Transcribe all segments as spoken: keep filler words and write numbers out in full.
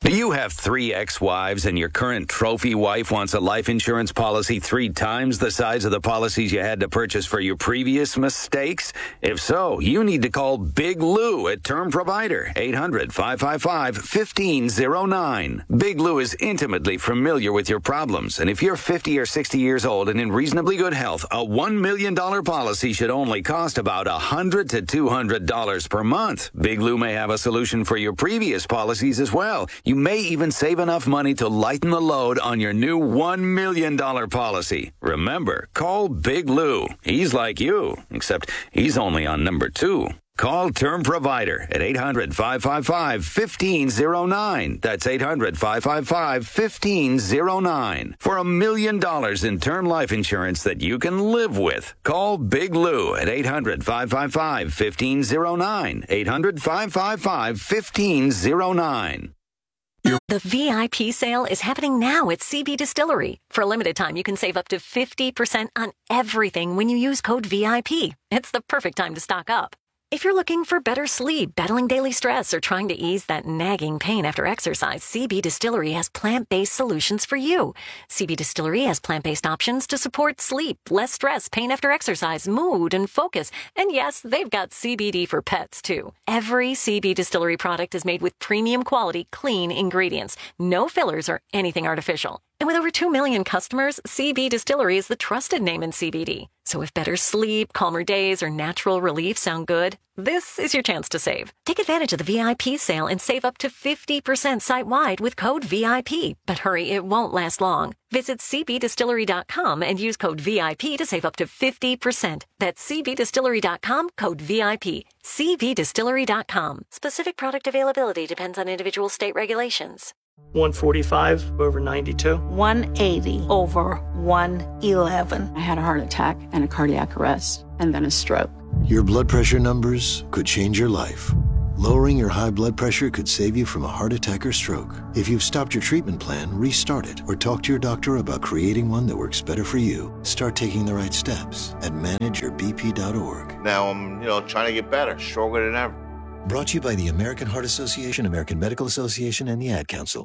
Do you have three ex-wives and your current trophy wife wants a life insurance policy three times the size of the policies you had to purchase for your previous mistakes? If so, you need to call Big Lou at Term Provider, eight hundred, five five five, one five zero nine. Big Lou is intimately familiar with your problems, and if you're fifty or sixty years old and in reasonably good health, a one million dollars policy should only cost about one hundred to two hundred dollars per month. Big Lou may have a solution for your previous policies as well. You may even save enough money to lighten the load on your new one million dollars policy. Remember, call Big Lou. He's like you, except he's only on number two. Call Term Provider at eight hundred, five five five, one five zero nine. That's eight hundred, five five five, one five zero nine. For a million dollars in term life insurance that you can live with. Call Big Lou at eight hundred, five five five, one five zero nine. eight hundred, five five five, one five zero nine. The V I P sale is happening now at C B Distillery. For a limited time, you can save up to fifty percent on everything when you use code V I P. It's the perfect time to stock up. If you're looking for better sleep, battling daily stress, or trying to ease that nagging pain after exercise, C B Distillery has plant-based solutions for you. C B Distillery has plant-based options to support sleep, less stress, pain after exercise, mood, and focus. And yes, they've got C B D for pets, too. Every C B Distillery product is made with premium quality, clean ingredients. No fillers or anything artificial. And with over two million customers, C B Distillery is the trusted name in C B D. So if better sleep, calmer days, or natural relief sound good, this is your chance to save. Take advantage of the V I P sale and save up to fifty percent site-wide with code V I P. But hurry, it won't last long. Visit c b distillery dot com and use code V I P to save up to fifty percent. That's c b distillery dot com, code V I P. c b distillery dot com. Specific product availability depends on individual state regulations. one forty-five over ninety-two. one eighty over one eleven. I had a heart attack and a cardiac arrest and then a stroke. Your blood pressure numbers could change your life. Lowering your high blood pressure could save you from a heart attack or stroke. If you've stopped your treatment plan, restart it or talk to your doctor about creating one that works better for you. Start taking the right steps at manage your b p dot org. Now I'm, you know, trying to get better, stronger than ever. Brought to you by the American Heart Association, American Medical Association, and the Ad Council.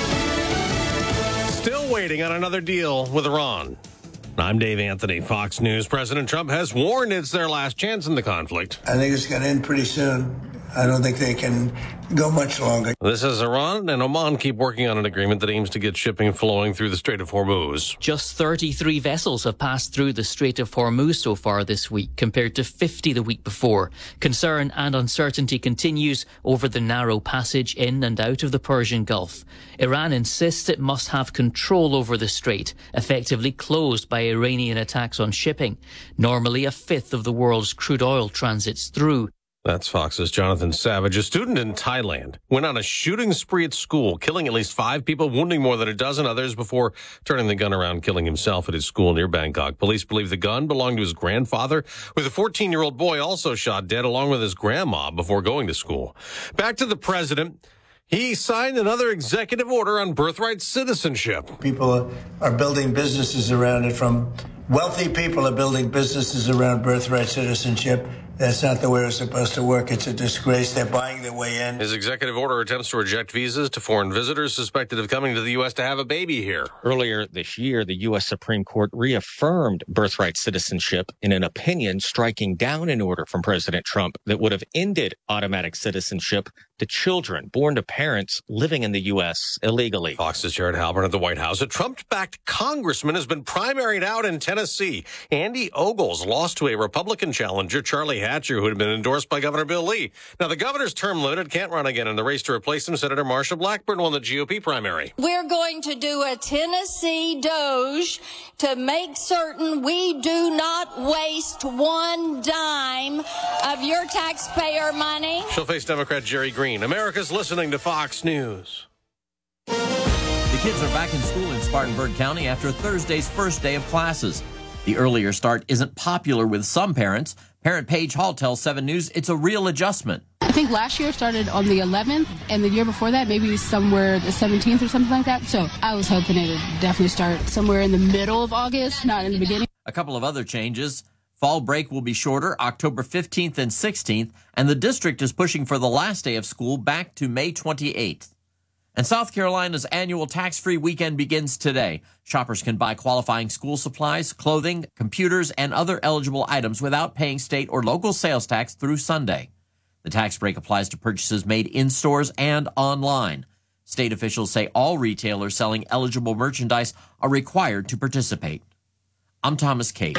Still waiting on another deal with Iran. I'm Dave Anthony, Fox News. President Trump has warned it's their last chance in the conflict. I think it's going to end pretty soon. I don't think they can go much longer. This is Iran and Oman keep working on an agreement that aims to get shipping flowing through the Strait of Hormuz. Just thirty-three vessels have passed through the Strait of Hormuz so far this week, compared to fifty the week before. Concern and uncertainty continues over the narrow passage in and out of the Persian Gulf. Iran insists it must have control over the strait, effectively closed by Iranian attacks on shipping. Normally, a fifth of the world's crude oil transits through. That's Fox's Jonathan Savage. A student in Thailand went on a shooting spree at school, killing at least five people, wounding more than a dozen others before turning the gun around, killing himself at his school near Bangkok. Police believe the gun belonged to his grandfather, with a fourteen-year-old boy also shot dead along with his grandma before going to school. Back to the president. He signed another executive order on birthright citizenship. People are building businesses around it. From wealthy people are building businesses around birthright citizenship. That's not the way it's supposed to work. It's a disgrace. They're buying their way in. His executive order attempts to reject visas to foreign visitors suspected of coming to the U S to have a baby here. Earlier this year, the U S Supreme Court reaffirmed birthright citizenship in an opinion striking down an order from President Trump that would have ended automatic citizenship to children born to parents living in the U S illegally. Fox's Jared Halpern at the White House. A Trump-backed congressman has been primaried out in Tennessee. Andy Ogles lost to a Republican challenger, Charlie Hatcher, who had been endorsed by Governor Bill Lee. Now, the governor's term limited, can't run again in the race to replace him. Senator Marsha Blackburn won the G O P primary. We're going to do a Tennessee Doge to make certain we do not waste one dime of your taxpayer money. She'll face Democrat Jerry Green. America's listening to Fox News. The kids are back in school in Spartanburg County after Thursday's first day of classes. The earlier start isn't popular with some parents. Parent Paige Hall tells seven News it's a real adjustment. I think last year started on the eleventh, and the year before that, maybe somewhere the seventeenth or something like that. So I was hoping it would definitely start somewhere in the middle of August, not in the beginning. A couple of other changes. Fall break will be shorter, October fifteenth and sixteenth, and the district is pushing for the last day of school back to May twenty-eighth. And South Carolina's annual tax-free weekend begins today. Shoppers can buy qualifying school supplies, clothing, computers, and other eligible items without paying state or local sales tax through Sunday. The tax break applies to purchases made in stores and online. State officials say all retailers selling eligible merchandise are required to participate. I'm Thomas Cage.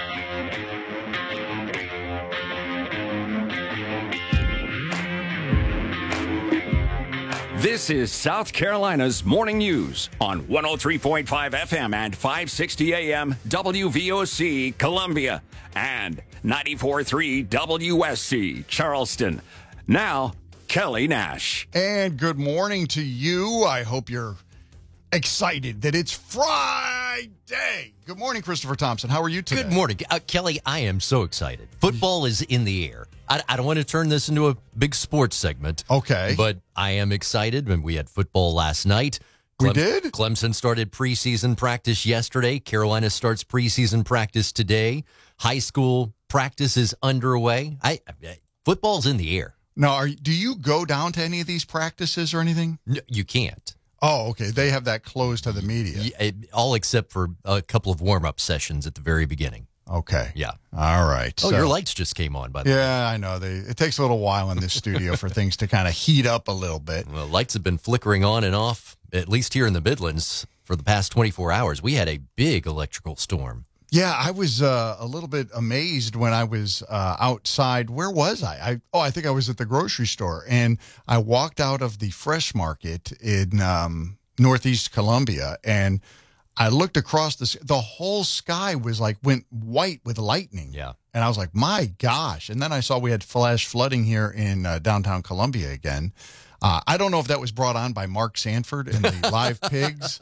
This is South Carolina's Morning News on one oh three point five F M and five sixty A M W V O C Columbia and ninety-four point three W S C Charleston. Now, Kelly Nash. And good morning to you. I hope you're excited that it's Friday. Good morning, Christopher Thompson. How are you today? Good morning. Uh, Kelly, I am so excited. Football is in the air. I, I don't want to turn this into a big sports segment. Okay. But I am excited. And we had football last night. Clem- we did? Clemson started preseason practice yesterday. Carolina starts preseason practice today. High school practice is underway. I, I football's in the air. Now, are, do you go down to any of these practices or anything? No, you can't. Oh, okay. They have that closed to the media. Yeah, all except for a couple of warm-up sessions at the very beginning. Okay. Yeah. All right. Oh, so, your lights just came on, by the yeah, way. Yeah, I know. They, it takes a little while in this studio for things to kind of heat up a little bit. Well, lights have been flickering on and off, at least here in the Midlands, for the past twenty-four hours. We had a big electrical storm. Yeah, I was uh, a little bit amazed when I was uh, outside. Where was I? I? Oh, I think I was at the grocery store. And I walked out of the Fresh Market in um, Northeast Columbia, and I looked across the the whole sky was like went white with lightning. Yeah. And I was like, my gosh. And then I saw we had flash flooding here in uh, downtown Columbia again. Uh, I don't know if that was brought on by Mark Sanford and the live pigs.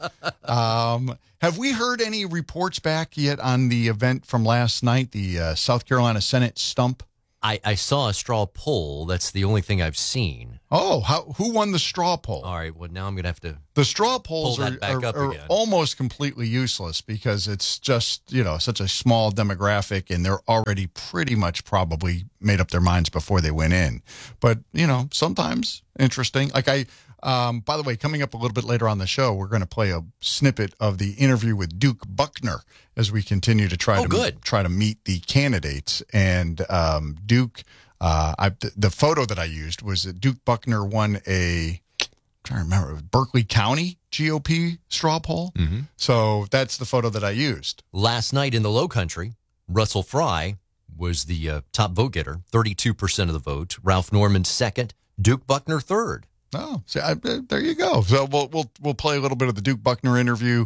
Um, have we heard any reports back yet on the event from last night, the uh, South Carolina Senate stump? I, I saw a straw poll. That's the only thing I've seen. Oh, how, who won the straw poll? All right, well, now I'm going to have to The straw polls pull are, that back are, up are again. almost completely useless because it's just, you know, such a small demographic and they're already pretty much probably made up their minds before they went in. But, you know, sometimes interesting. Like I, um, by the way, coming up a little bit later on the show, we're going to play a snippet of the interview with Duke Buckner as we continue to try Oh, to good. try to meet the candidates. And um, Duke, uh, I, the, the photo that I used was that Duke Buckner won a, I'm trying to remember, it was Berkeley County G O P straw poll. Mm-hmm. So that's the photo that I used. Last night in the Low Country, Russell Fry was the uh, top vote getter, thirty-two percent of the vote. Ralph Norman second, Duke Buckner third. Oh, see, I, there you go. So we'll we'll we'll play a little bit of the Duke Buckner interview.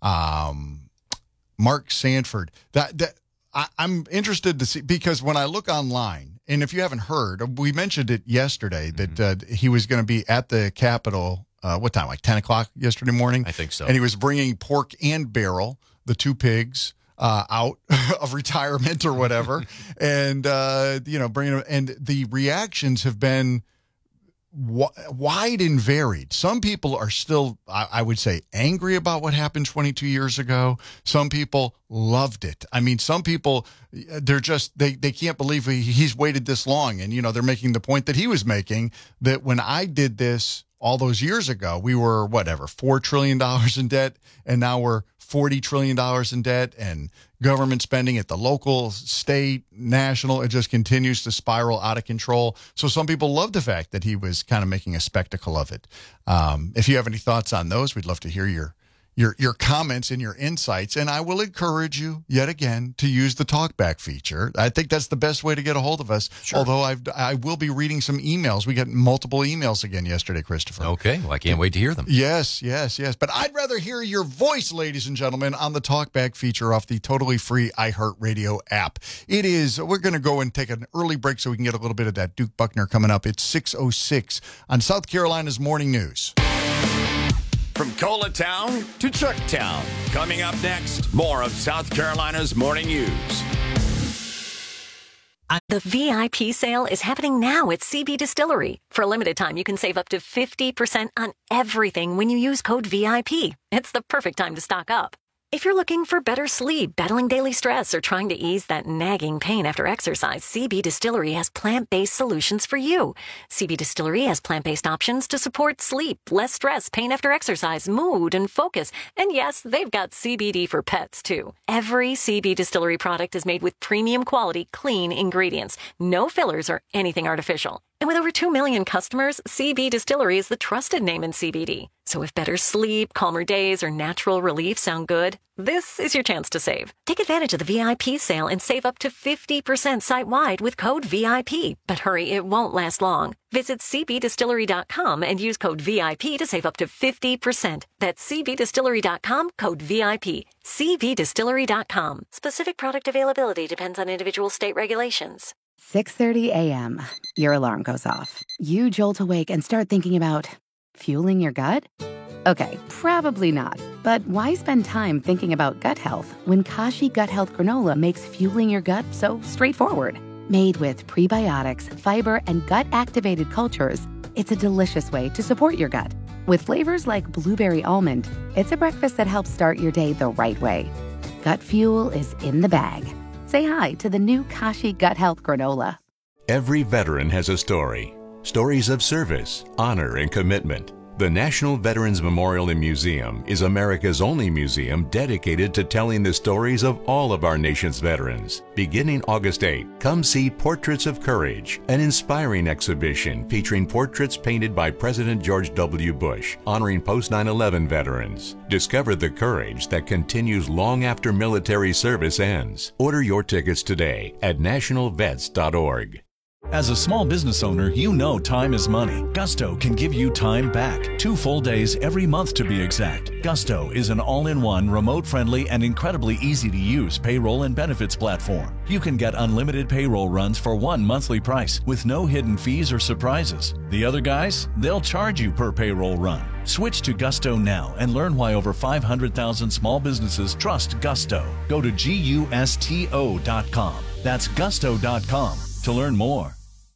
Um, Mark Sanford. That that I, I'm interested to see because when I look online, and if you haven't heard, we mentioned it yesterday that mm-hmm. uh, he was going to be at the Capitol. Uh, what time? Like ten o'clock yesterday morning. I think so. And he was bringing Pork and Barrel, the two pigs. Uh, out of retirement or whatever, and uh, you know, bringing them, and the reactions have been w- wide and varied. Some people are still, I, I would say, angry about what happened twenty-two years ago. Some people loved it. I mean, some people, they're just they they can't believe he, he's waited this long, and you know, they're making the point that he was making that when I did this all those years ago, we were whatever four trillion dollars in debt, and now we're forty trillion dollars in debt, and government spending at the local, state, national, it just continues to spiral out of control. So some people love the fact that he was kind of making a spectacle of it. Um, if you have any thoughts on those, we'd love to hear your your your comments and your insights. And I will encourage you yet again to use the talkback feature. I think that's the best way to get a hold of us. Sure. Although I've, I will be reading some emails. We got multiple emails again yesterday, Christopher. Okay, well, I can't wait to hear them. Yes, yes, yes. But I'd rather hear your voice, ladies and gentlemen, on the talkback feature off the totally free iHeartRadio app. It is, we're going to go and take an early break so we can get a little bit of that Duke Buckner coming up. It's six oh six on South Carolina's Morning News. From Coletown to Chucktown. Coming up next, more of South Carolina's Morning News. The V I P sale is happening now at C B Distillery. For a limited time, you can save up to fifty percent on everything when you use code V I P. It's the perfect time to stock up. If you're looking for better sleep, battling daily stress, or trying to ease that nagging pain after exercise, C B Distillery has plant-based solutions for you. C B Distillery has plant-based options to support sleep, less stress, pain after exercise, mood, and focus. And yes, they've got C B D for pets, too. Every C B Distillery product is made with premium quality, clean ingredients. No fillers or anything artificial. And with over two million customers, C B Distillery is the trusted name in C B D. So if better sleep, calmer days, or natural relief sound good, this is your chance to save. Take advantage of the V I P sale and save up to fifty percent site-wide with code V I P. But hurry, it won't last long. Visit c b distillery dot com and use code V I P to save up to fifty percent. That's c b distillery dot com, code V I P. c b distillery dot com. Specific product availability depends on individual state regulations. six thirty a.m. Your alarm goes off. You jolt awake and start thinking about fueling your gut? Okay, probably not. But why spend time thinking about gut health when Kashi Gut Health Granola makes fueling your gut so straightforward? Made with prebiotics, fiber, and gut-activated cultures, it's a delicious way to support your gut. With flavors like blueberry almond, it's a breakfast that helps start your day the right way. Gut fuel is in the bag. Say hi to the new Kashi Gut Health Granola. Every veteran has a story. Stories of service, honor, and commitment. The National Veterans Memorial and Museum is America's only museum dedicated to telling the stories of all of our nation's veterans. Beginning August eighth, come see Portraits of Courage, an inspiring exhibition featuring portraits painted by President George W. Bush, honoring post nine eleven veterans. Discover the courage that continues long after military service ends. Order your tickets today at national vets dot org. As a small business owner, you know time is money. Gusto can give you time back. Two full days every month to be exact. Gusto is an all-in-one, remote-friendly, and incredibly easy-to-use payroll and benefits platform. You can get unlimited payroll runs for one monthly price with no hidden fees or surprises. The other guys, they'll charge you per payroll run. Switch to Gusto now and learn why over five hundred thousand small businesses trust Gusto. Go to gusto dot com. That's gusto dot com to learn more.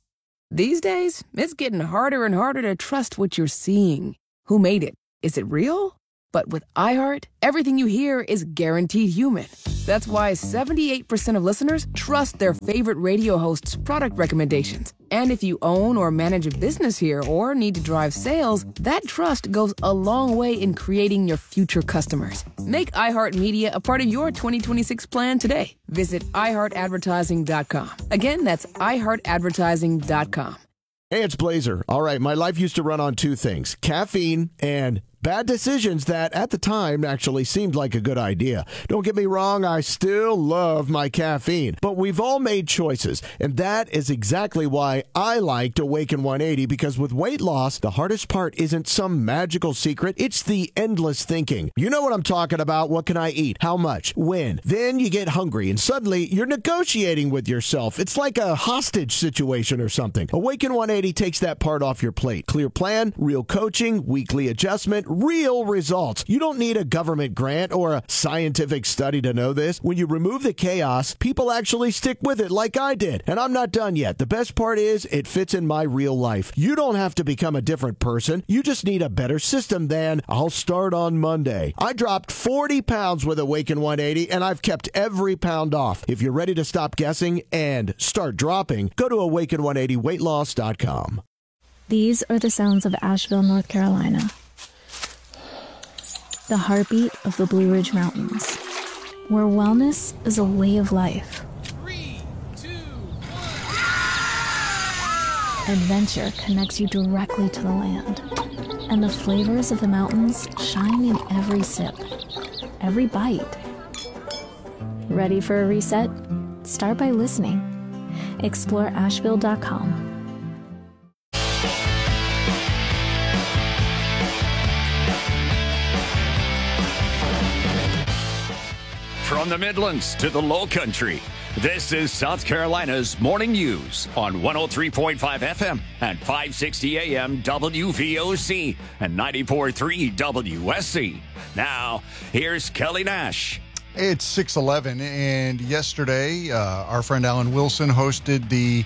These days, it's getting harder and harder to trust what you're seeing. Who made it? Is it real? But with iHeart, everything you hear is guaranteed human. That's why seventy-eight percent of listeners trust their favorite radio host's product recommendations. And if you own or manage a business here or need to drive sales, that trust goes a long way in creating your future customers. Make iHeartMedia a part of your twenty twenty-six plan today. Visit i heart advertising dot com. Again, that's i heart advertising dot com. Hey, it's Blazer. All right, my life used to run on two things, caffeine and bad decisions that at the time actually seemed like a good idea. Don't get me wrong, I still love my caffeine, but we've all made choices, and that is exactly why I liked Awaken one eighty, because with weight loss, the hardest part isn't some magical secret, it's the endless thinking. You know what I'm talking about. What can I eat? How much? When? Then you get hungry, and suddenly you're negotiating with yourself. It's like a hostage situation or something. Awaken one eighty takes that part off your plate. Clear plan, real coaching, weekly adjustment, real results. You don't need a government grant or a scientific study to know this. When you remove the chaos, people actually stick with it like I did. And I'm not done yet. The best part is it fits in my real life. You don't have to become a different person. You just need a better system than I'll start on Monday. I dropped forty pounds with Awaken one eighty, and I've kept every pound off. If you're ready to stop guessing and start dropping, go to awaken one eighty weight loss dot com. These are the sounds of Asheville, North Carolina. The heartbeat of the Blue Ridge Mountains, where wellness is a way of life. Three, two, one. Adventure connects you directly to the land, and the flavors of the mountains shine in every sip, every bite. Ready for a reset? Start by listening. Explore asheville dot com. From the Midlands to the Low Country, this is South Carolina's Morning News on one oh three point five F M and five sixty A M W V O C and ninety-four point three W S C. Now, here's Kelly Nash. It's six eleven, and yesterday, uh, our friend Alan Wilson hosted the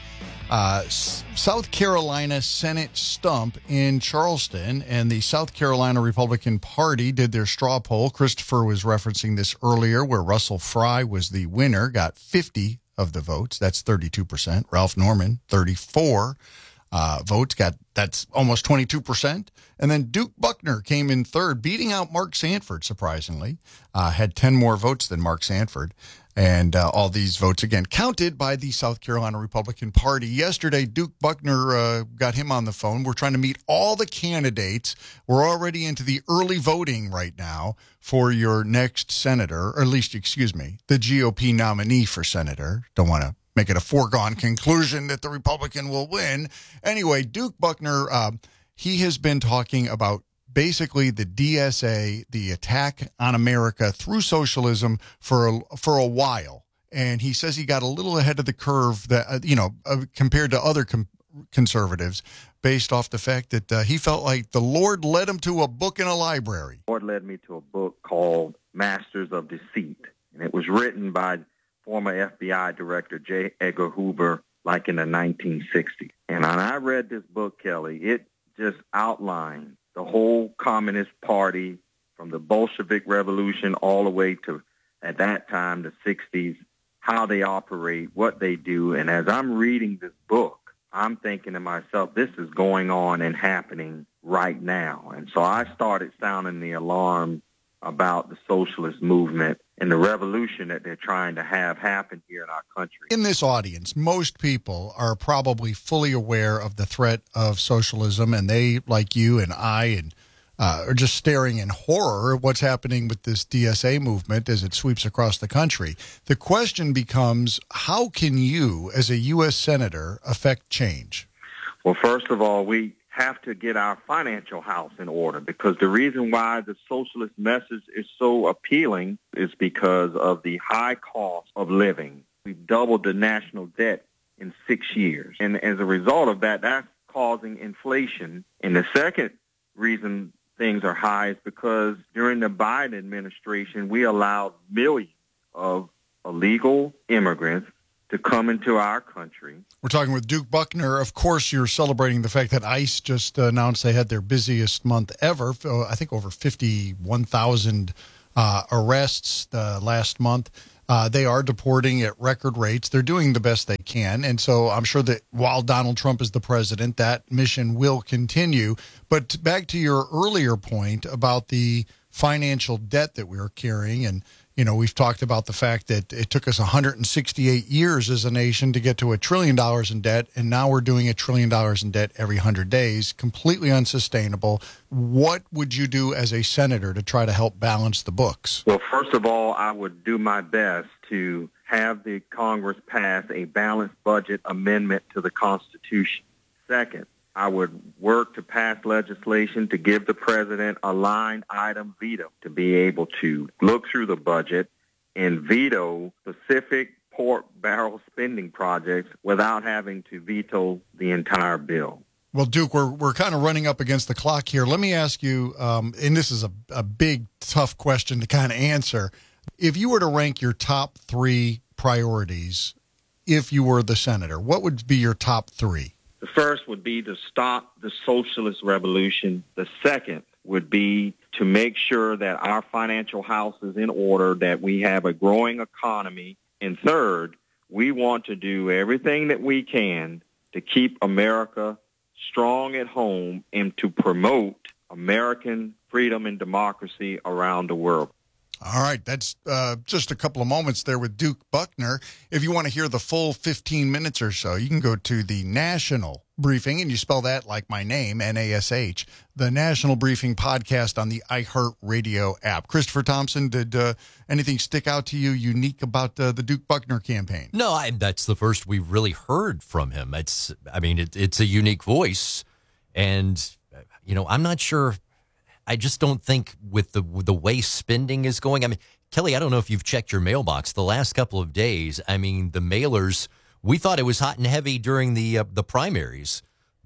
Uh, S- South Carolina Senate stump in Charleston, and the South Carolina Republican Party did their straw poll. Christopher was referencing this earlier, where Russell Fry was the winner, got fifty of the votes. That's thirty-two percent. Ralph Norman, thirty-four uh, votes. Got that's almost twenty-two percent. And then Duke Buckner came in third, beating out Mark Sanford, surprisingly. Uh, had ten more votes than Mark Sanford. And uh, all these votes, again, counted by the South Carolina Republican Party. Yesterday, Duke Buckner uh, got him on the phone. We're trying to meet all the candidates. We're already into the early voting right now for your next senator, or at least, excuse me, the G O P nominee for senator. Don't want to make it a foregone conclusion that the Republican will win. Anyway, Duke Buckner, uh, he has been talking about basically the D S A, the attack on America through socialism for a, for a while. And he says he got a little ahead of the curve that, uh, you know, uh, compared to other com- conservatives based off the fact that uh, he felt like the Lord led him to a book in a library. The Lord led me to a book called Masters of Deceit. And it was written by former F B I Director J. Edgar Hoover, like in the nineteen sixties. And when I read this book, Kelly, it just outlined the whole Communist Party from the Bolshevik Revolution all the way to, at that time, the sixties, how they operate, what they do. And as I'm reading this book, I'm thinking to myself, this is going on and happening right now. And so I started sounding the alarm about the socialist movement and the revolution that they're trying to have happen here in our country. In this audience, most people are probably fully aware of the threat of socialism, and they, like you and I, and uh, are just staring in horror at what's happening with this D S A movement as it sweeps across the country. The question becomes, how can you, as a U S senator, affect change? Well, first of all, we have to get our financial house in order, because the reason why the socialist message is so appealing is because of the high cost of living. We've doubled the national debt in six years. And as a result of that, that's causing inflation. And the second reason things are high is because during the Biden administration, we allowed millions of illegal immigrants to come into our country. We're talking with Duke Buckner. Of course, you're celebrating the fact that ICE just announced they had their busiest month ever. I think over fifty-one thousand uh, arrests uh, last month. Uh, they are deporting at record rates. They're doing the best they can. And so I'm sure that while Donald Trump is the president, that mission will continue. But back to your earlier point about the financial debt that we are carrying, and you know, we've talked about the fact that it took us one hundred sixty-eight years as a nation to get to a trillion dollars in debt, and now we're doing a trillion dollars in debt every one hundred days. Completely unsustainable. What would you do as a senator to try to help balance the books? Well, first of all, I would do my best to have the Congress pass a balanced budget amendment to the Constitution. Second, I would work to pass legislation to give the president a line item veto to be able to look through the budget and veto specific pork barrel spending projects without having to veto the entire bill. Well, Duke, we're we're kind of running up against the clock here. Let me ask you, um, and this is a, a big, tough question to kind of answer. If you were to rank your top three priorities, if you were the senator, what would be your top three? The first would be to stop the socialist revolution. The second would be to make sure that our financial house is in order, that we have a growing economy. And third, we want to do everything that we can to keep America strong at home and to promote American freedom and democracy around the world. All right, that's uh, just a couple of moments there with Duke Buckner. If you want to hear the full fifteen minutes or so, you can go to the National Briefing, and you spell that like my name, N A S H, the National Briefing podcast on the iHeartRadio app. Christopher Thompson, did uh, anything stick out to you unique about uh, the Duke Buckner campaign? No, I, that's the first we really heard from him. It's, I mean, it, it's a unique voice, and, you know, I'm not sure. I just don't think with the with the way spending is going. I mean, Kelly, I don't know if you've checked your mailbox the last couple of days. I mean, the mailers, we thought it was hot and heavy during the uh, the primaries,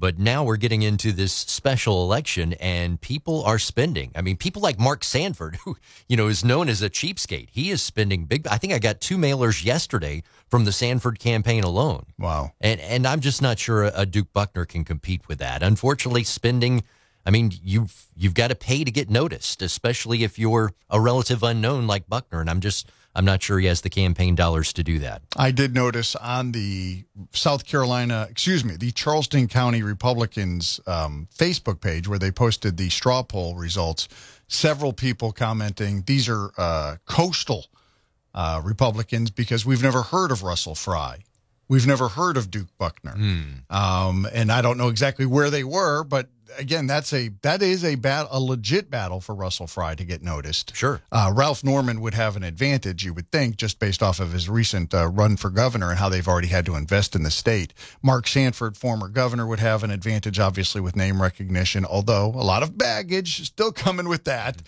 But now we're getting into this special election, and people are spending. I mean, people like Mark Sanford, who, you know, is known as a cheapskate. He is spending big. I think I got two mailers yesterday from the Sanford campaign alone. Wow. And and I'm just not sure a, a Duke Buckner can compete with that. Unfortunately, spending, I mean, you've, you've got to pay to get noticed, especially if you're a relative unknown like Buckner. And I'm just, I'm not sure he has the campaign dollars to do that. I did notice on the South Carolina, excuse me, the Charleston County Republicans um, Facebook page where they posted the straw poll results, several people commenting, these are uh, coastal uh, Republicans because we've never heard of Russell Fry. We've never heard of Duke Buckner. Mm. Um, and I don't know exactly where they were, but again, that's a that is a bat, a legit battle for Russell Fry to get noticed. Sure. Uh, Ralph Norman would have an advantage, you would think, just based off of his recent uh, run for governor and how they've already had to invest in the state. Mark Sanford, former governor, would have an advantage, obviously, with name recognition, although a lot of baggage still coming with that.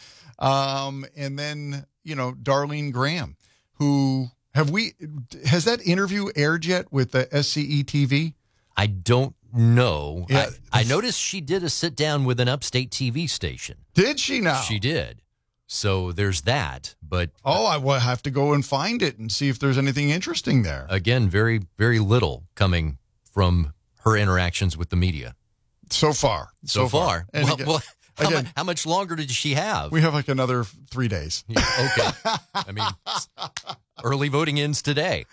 Um, and then, you know, Darlene Graham, who have we has that interview aired yet with the S C E T V? I don't know. Yeah. I, I noticed she did a sit down with an upstate T V station. Did she now? She did. So there's that. But oh, I will have to go and find it and see if there's anything interesting there. Again, very, very little coming from her interactions with the media. So far. So, so far. far. And Well, again, well how, again, mu- how much longer did she have? we have like another three days. Okay. I mean, early voting ends today.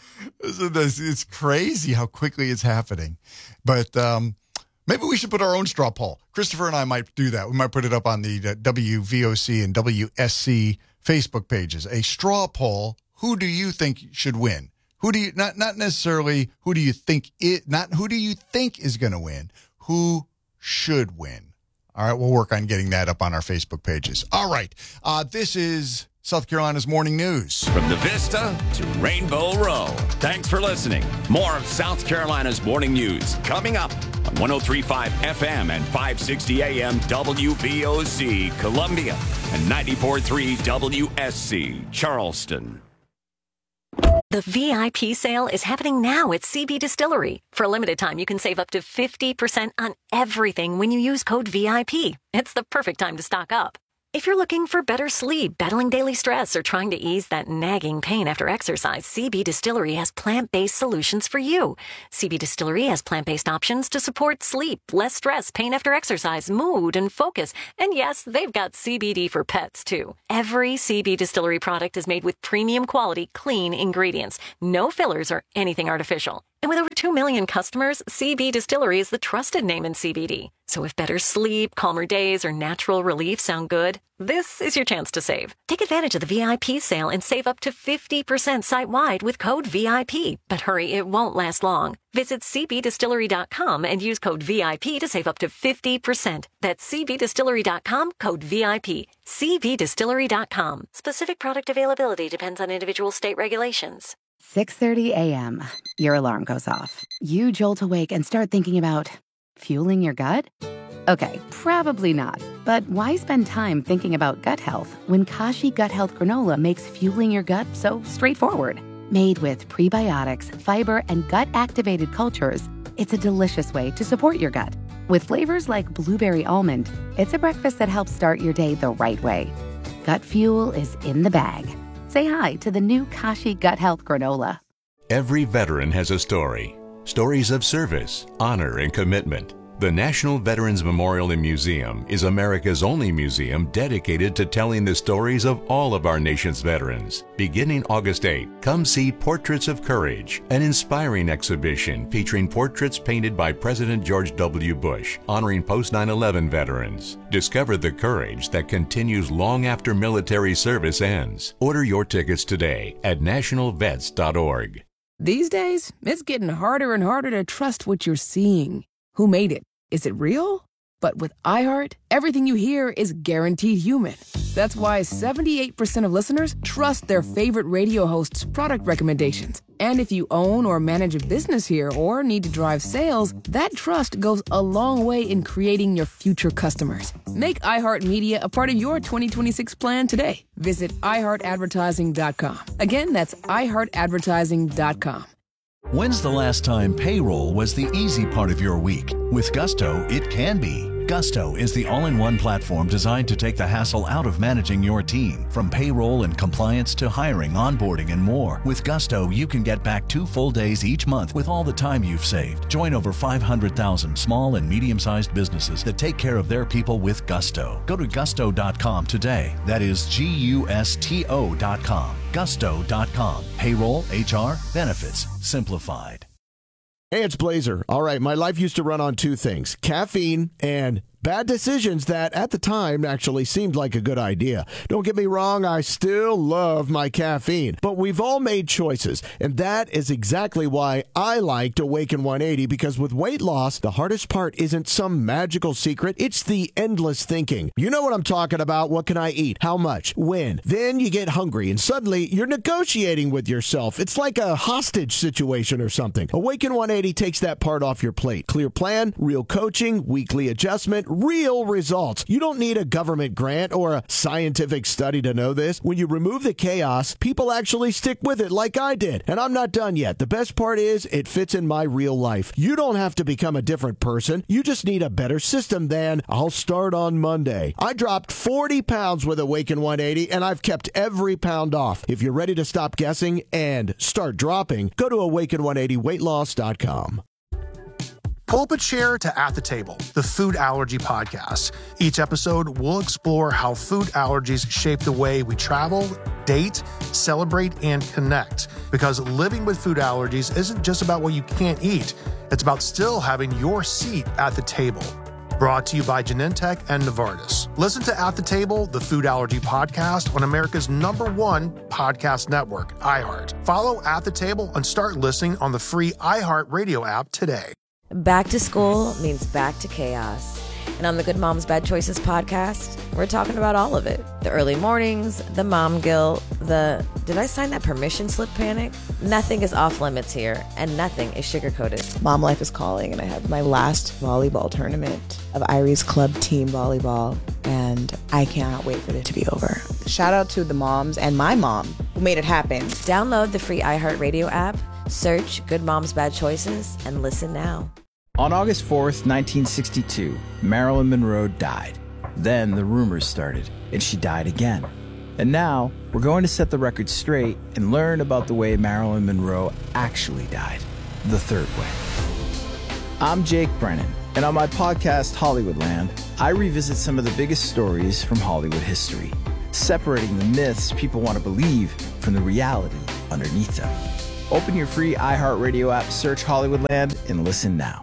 It's crazy how quickly it's happening. But um, maybe we should put our own straw poll. Christopher and I might do that. We might put it up on the uh, W V O C and W S C Facebook pages. A straw poll. Who do you think should win? Who do you not not necessarily who do you think it not who do you think is going to win? Who should win? All right, we'll work on getting that up on our Facebook pages. All right, uh, this is South Carolina's Morning News. From the Vista to Rainbow Row. Thanks for listening. More of South Carolina's Morning News coming up on one oh three point five F M and five sixty A M W V O C Columbia and ninety-four point three W S C Charleston. The V I P sale is happening now at C B Distillery. For a limited time, you can save up to fifty percent on everything when you use code V I P. It's the perfect time to stock up. If you're looking for better sleep, battling daily stress, or trying to ease that nagging pain after exercise, C B Distillery has plant-based solutions for you. C B Distillery has plant-based options to support sleep, less stress, pain after exercise, mood, and focus. And yes, they've got C B D for pets, too. Every C B Distillery product is made with premium quality, clean ingredients. No fillers or anything artificial. And with over two million customers, C B Distillery is the trusted name in C B D. So if better sleep, calmer days, or natural relief sound good, this is your chance to save. Take advantage of the V I P sale and save up to fifty percent site-wide with code V I P. But hurry, it won't last long. Visit C B distillery dot com and use code V I P to save up to fifty percent. That's C B distillery dot com, code V I P. C B distillery dot com. Specific product availability depends on individual state regulations. six thirty a.m. Your alarm goes off. You jolt awake and start thinking about fueling your gut? Okay, probably not. But why spend time thinking about gut health when Kashi Gut Health Granola makes fueling your gut so straightforward? Made with prebiotics, fiber, and gut-activated cultures, it's a delicious way to support your gut. With flavors like blueberry almond, it's a breakfast that helps start your day the right way. Gut fuel is in the bag. Say hi to the new Kashi Gut Health Granola. Every veteran has a story. Stories of service, honor, and commitment. The National Veterans Memorial and Museum is America's only museum dedicated to telling the stories of all of our nation's veterans. Beginning August eighth, come see Portraits of Courage, an inspiring exhibition featuring portraits painted by President George W. Bush, honoring post nine eleven veterans. Discover the courage that continues long after military service ends. Order your tickets today at national vets dot org. These days, it's getting harder and harder to trust what you're seeing. Who made it? Is it real? But with iHeart, everything you hear is guaranteed human. That's why seventy-eight percent of listeners trust their favorite radio host's product recommendations. And if you own or manage a business here or need to drive sales, that trust goes a long way in creating your future customers. Make iHeartMedia a part of your twenty twenty-six plan today. Visit i heart advertising dot com. Again, that's i heart advertising dot com. When's the last time payroll was the easy part of your week? With Gusto, it can be. Gusto is the all-in-one platform designed to take the hassle out of managing your team. From payroll and compliance to hiring, onboarding, and more. With Gusto, you can get back two full days each month with all the time you've saved. Join over five hundred thousand small and medium-sized businesses that take care of their people with Gusto. Go to gusto dot com today. That is G U S T O dot com. gusto dot com. Payroll, H R, benefits, simplified. Hey, it's Blazer. All right, my life used to run on two things, caffeine and bad decisions that at the time actually seemed like a good idea. Don't get me wrong, I still love my caffeine, but we've all made choices, and that is exactly why I liked Awaken one eighty, because with weight loss, the hardest part isn't some magical secret, it's the endless thinking. You know what I'm talking about. What can I eat? How much? When? Then you get hungry, and suddenly you're negotiating with yourself. It's like a hostage situation or something. Awaken one eighty takes that part off your plate. Clear plan, real coaching, weekly adjustment, real results. You don't need a government grant or a scientific study to know this. When you remove the chaos, people actually stick with it like I did. And I'm not done yet. The best part is it fits in my real life. You don't have to become a different person. You just need a better system than I'll start on Monday. I dropped forty pounds with Awaken one eighty, and I've kept every pound off. If you're ready to stop guessing and start dropping, go to awaken one eighty weight loss dot com. Pull up a chair to At the Table, the food allergy podcast. Each episode, we'll explore how food allergies shape the way we travel, date, celebrate, and connect. Because living with food allergies isn't just about what you can't eat. It's about still having your seat at the table. Brought to you by Genentech and Novartis. Listen to At the Table, the food allergy podcast on America's number one podcast network, iHeart. Follow At the Table and start listening on the free iHeart Radio app today. Back to school means back to chaos. And on the Good Moms Bad Choices podcast, we're talking about all of it. The early mornings, the mom guilt, the did I sign that permission slip panic? Nothing is off limits here, and nothing is sugar-coated. Mom life is calling, and I have my last volleyball tournament of Irie's Club team volleyball, and I cannot wait for it to be over. Shout out to the moms and my mom who made it happen. Download the free iHeartRadio app, search Good Moms Bad Choices, and listen now. On August fourth, nineteen sixty-two, Marilyn Monroe died. Then the rumors started, and she died again. And now, we're going to set the record straight and learn about the way Marilyn Monroe actually died, the third way. I'm Jake Brennan, and on my podcast, Hollywoodland, I revisit some of the biggest stories from Hollywood history, separating the myths people want to believe from the reality underneath them. Open your free iHeartRadio app, search Hollywoodland, and listen now.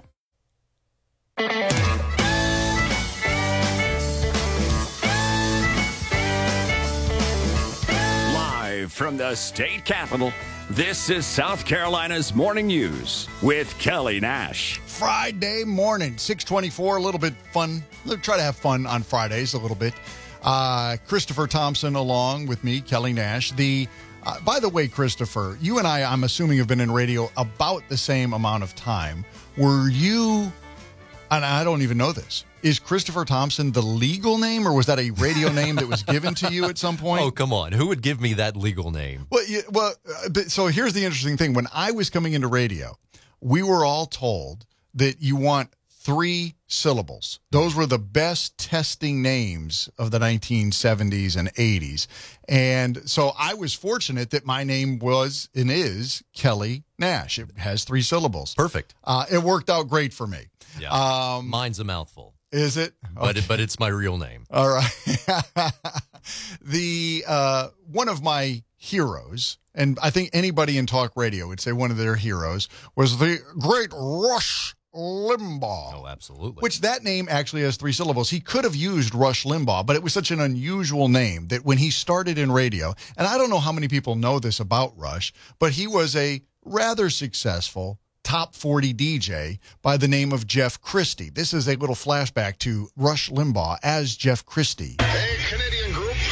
Live from the state capitol, this is South Carolina's Morning News with Kelly Nash. Friday morning, six twenty-four, a little bit fun. We'll try to have fun on Fridays a little bit. Uh, Christopher Thompson along with me, Kelly Nash. The uh, by the way, Christopher, you and I, I'm assuming, have been in radio about the same amount of time. Were you... And I don't even know this. Is Christopher Thompson the legal name, or was that a radio name that was given to you at some point? Oh, come on. Who would give me that legal name? Well, yeah, well, uh, but, so here's the interesting thing. When I was coming into radio, we were all told that you want three syllables. Those were the best testing names of the nineteen seventies and eighties. And so I was fortunate that my name was and is Kelly Nash. It has three syllables. Perfect. Uh, it worked out great for me. Yeah. Um, Mine's a mouthful. Is it? But Okay. it, but it's my real name. All right. the uh, one of my heroes, and I think anybody in talk radio would say one of their heroes, was the great Rush Limbaugh. Oh, absolutely. Which that name actually has three syllables. He could have used Rush Limbaugh, but it was such an unusual name that when he started in radio, and I don't know how many people know this about Rush, but he was a rather successful top forty D J by the name of Jeff Christie. This is a little flashback to Rush Limbaugh as Jeff Christie. Hey, Canadian group,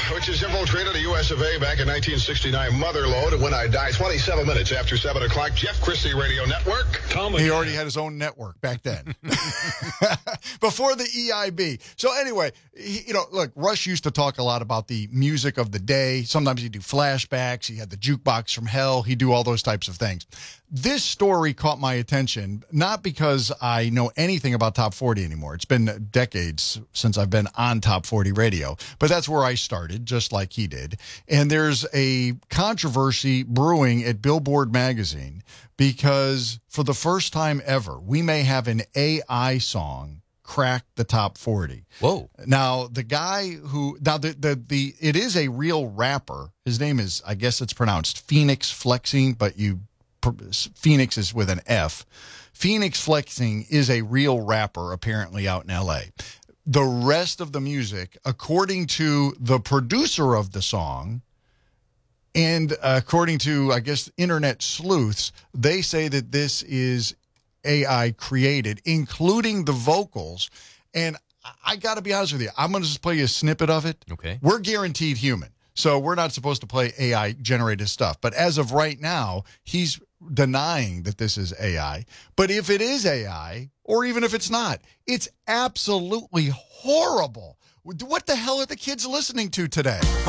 which is infiltrated the U S of A back in nineteen sixty-nine. Motherlode, and When I Die, twenty-seven minutes after seven o'clock. Jeff Christie Radio Network. He already had his own network back then. Before the E I B. So anyway, he, you know, look, Rush used to talk a lot about the music of the day. Sometimes he'd do flashbacks. He had the jukebox from hell. He'd do all those types of things. This story caught my attention, not because I know anything about Top forty anymore. It's been decades since I've been on Top forty radio, but that's where I started, just like he did. And there's a controversy brewing at Billboard magazine because for the first time ever, we may have an A I song crack the top forty. Whoa. Now, the guy who, now the, the, the, it is a real rapper. His name is, I guess it's pronounced Phoenix Flexing, but you, Phoenix is with an F. Phoenix Flexing is a real rapper apparently out in L A. The rest of the music, according to the producer of the song, and according to, I guess, internet sleuths, they say that this is A I created, including the vocals. And I got to be honest with you, I'm going to just play you a snippet of it. Okay. We're guaranteed human, so we're not supposed to play A I-generated stuff. But as of right now, he's denying that this is A I. But if it is A I, or even if it's not, it's absolutely horrible. What the hell are the kids listening to today?